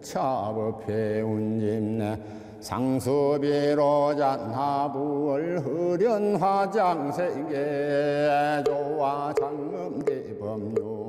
차법해 운임내 상수비로잔 하부월 흐련 화장세계 조화 장음대법류